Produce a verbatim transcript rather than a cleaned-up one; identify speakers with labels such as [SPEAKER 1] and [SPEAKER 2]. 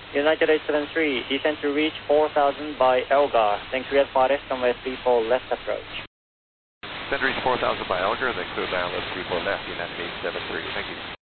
[SPEAKER 1] United eight seven three, descend to reach four thousand by Elgar. Thanks, we have flattest on West three four left approach.
[SPEAKER 2] Descend to reach four thousand by Elgar, then clear down West three four left, United eight seven three. Thank you.